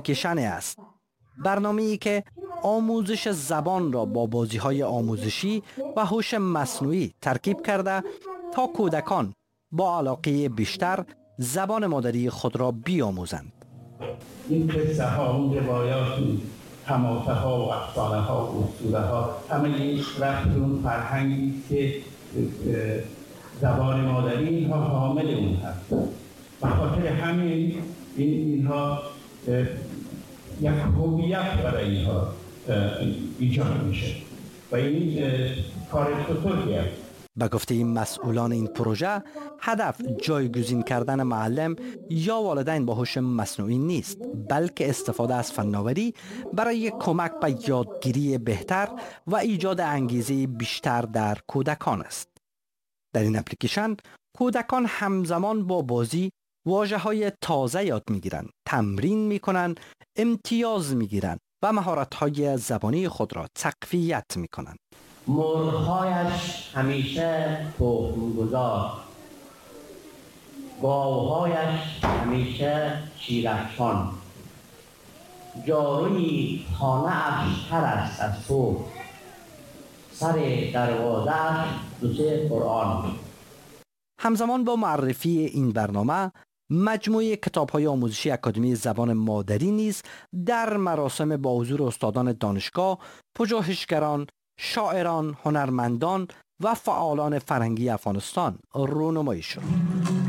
اپلیکیشن است. برنامه‌ای که آموزش زبان را با بازی‌های آموزشی و هوش مصنوعی ترکیب کرده تا کودکان با علاقه بیشتر زبان مادری خود را بیاموزند. این قصه ها، اون روایات، حماسه ها و افسانه ها و اسطوره ها، همه این رفت اون فرهنگی که زبان مادری اینها حامل اون هست. به خاطر همین اینها یک هویت برای اینها ایجاد میشه و این کار بزرگی است. به گفته مسئولان این پروژه، هدف جایگزین کردن معلم یا والدین با هوش مصنوعی نیست، بلکه استفاده از فناوری برای کمک به یادگیری بهتر و ایجاد انگیزه بیشتر در کودکان است. در این اپلیکیشن کودکان همزمان با بازی واژه‌های تازه یاد می‌گیرند، تمرین می‌کنند، امتیاز می‌گیرند و مهارت‌های زبانی خود را تقویت می‌کنند. مرغ‌هایش همیشه تخم‌گذار، گاوهایش همیشه شیرافشان، جاروی خانه‌اش تر است از تو، سر دروازه‌اش دو سه قرآن. همزمان با معرفی این برنامه، مجموعه کتاب‌های آموزشی اکادمی زبان مادری نیز در مراسم با حضور استادان دانشگاه، پژوهشگران، شاعران، هنرمندان و فعالان فرهنگی افغانستان رونمایی شد.